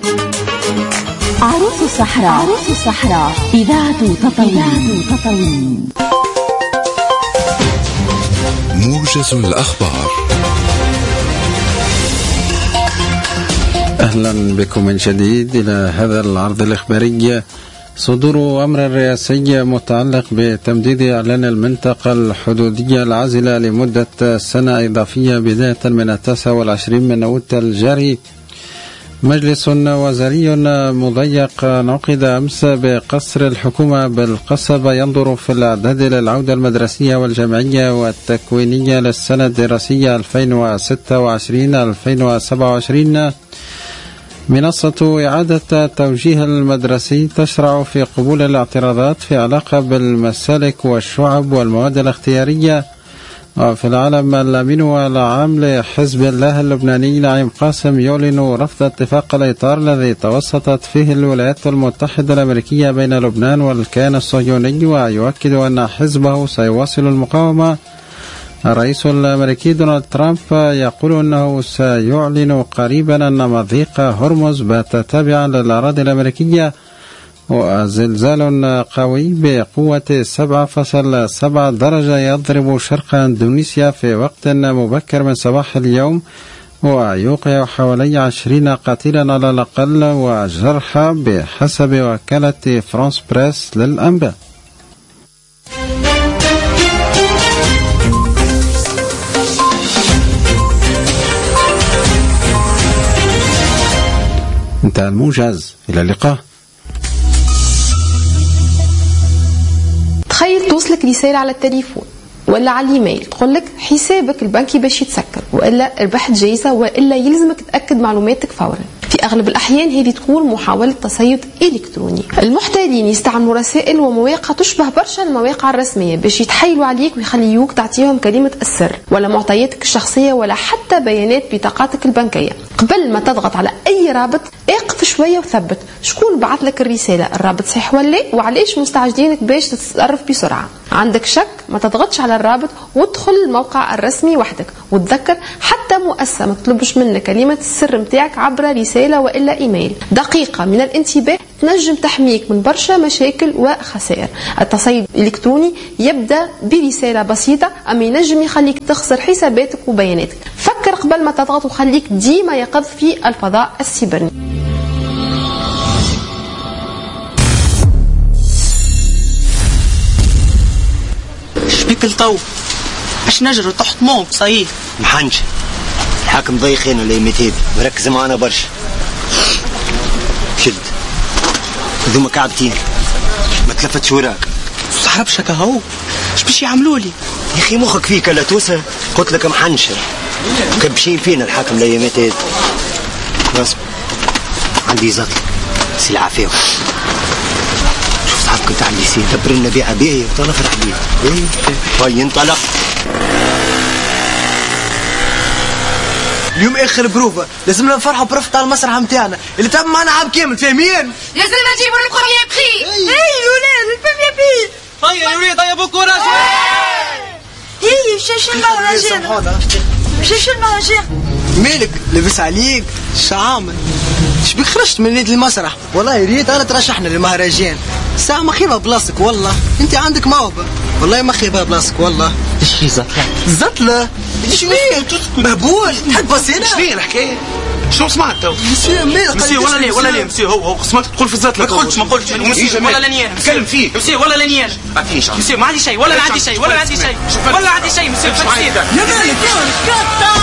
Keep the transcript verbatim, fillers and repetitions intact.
عروس الصحراء. عروس الصحراء إذاعة تطاوين. موجز الأخبار. أهلا بكم من جديد إلى هذا العرض الإخباري. صدور أمر رئاسي متعلق بتمديد إعلان المنطقة الحدودية العازلة لمدة سنة إضافية بداية من التاسع والعشرين من أوت الجاري. مجلس وزاري مضيق انعقد أمس بقصر الحكومة بالقصبة ينظر في الأعداد للعودة المدرسية والجامعية والتكوينية للسنة الدراسية ألفين وستة وعشرين ألفين وسبعة وعشرين. منصة إعادة توجيه المدرسي تشرع في قبول الاعتراضات في علاقة بالمسالك والشعب والمواد الاختيارية. وفي العالم، الأمين والعام لحزب الله اللبناني نعيم قاسم يعلن رفض اتفاق الإطار الذي توسطت فيه الولايات المتحدة الأمريكية بين لبنان والكيان الصهيوني، ويؤكد أن حزبه سيواصل المقاومة. الرئيس الأمريكي دونالد ترامب يقول أنه سيعلن قريبا أن مضيق هرمز بات تابعا للأراضي الأمريكية. وزلزال قوي بقوة سبعة فاصلة سبعة درجة يضرب شرق إندونيسيا في وقت مبكر من صباح اليوم، ويوقع حوالي عشرين قتيلا على الأقل وجرحى بحسب وكالة فرانس بريس للأنباء. انتهى الموجز، إلى اللقاء. تخيل توصلك رسالة على التليفون ولا على الايميل تقول لك حسابك البنكي باش يتسكر، والا ربحت جايزة، والا يلزمك تأكد معلوماتك فورا. في اغلب الاحيان هذه تكون محاولة تصيد الكتروني. المحتالين يستعملوا رسائل ومواقع تشبه برشا المواقع الرسمية باش يتحايلوا عليك ويخليوك تعطيهم كلمة السر ولا معطياتك الشخصية ولا حتى بيانات بطاقاتك البنكية. قبل ما تضغط على اي رابط اقف شوية وثبت شكون بعث لك الرسالة، الرابط صحيح ولا، وعليش مستعجلينك باش تتصرف بسرعة. عندك شك ما تضغطش على الرابط وادخل الموقع الرسمي وحدك. وتذكر حتى مؤسسة ما تطلبش منك كلمة السر متاعك عبر رسالة وإلا إيميل. دقيقة من الانتباه تنجم تحميك من برشا مشاكل وخسائر. التصيد الإلكتروني يبدأ برسالة بسيطة، أما ينجم يخليك تخسر حساباتك وبياناتك. فكر قبل ما تضغط وخليك ديما يقظ في الفضاء السيبرني. شبيك الطو؟ باش نجروا تحت موب صحيح محنش الحاكم ضيخين ولا يمتيد مركز معنا برشا. شد ذوما كعبتين ما تلفتش وراك. الصحراء بشكا هو اش باش يعملوا لي يا اخي؟ مخك فيك لا توسع. قلت لك محنشر كبشين فينا الحاكم لا يمتيد. اسمع عندي زطل سي العافيه. شوف صاحبك انت عندي سي دبر لنا بيعه بيعي وطلع فرح بيه. ايه طيب انطلق. اليوم اخر بروفه، لازمنا نفرحوا برفت على المسرح نتاعنا اللي تم معنا عام كامل، فاهمين؟ لازمنا نجيبوا البروميير بري. اي الولاد البروميير بري. طيب يا ولاد طيبوا كوراج. هي مشاش المهرجان مشاش المهرجان. مالك لبس عليك شعامل؟ شبيك خرجت من نادي المسرح؟ والله يا ريت انا ترشحنا للمهرجان. ساعة ما خيبها بلاصتك والله، انت عندك موهبة والله ما خيبها بلاصتك والله. ايش في زطلة؟ زطلة؟ ايش فيه؟ مهبول تحب بصينا؟ ايش فيه الحكاية؟ شو سمعت تو؟ مسيو مالك؟ مسيو ولا ليه ولا ليه مسيو هو هو سمعت تقول في الزطلة. ما تقولش ما تقولش ولا لاني انا تكلم فيه مسيو ولا لاني انا ما فيش مسيو ما عندي شيء ولا عندي شيء ولا عندي شيء ولا عندي شيء مسيو يا مالك يا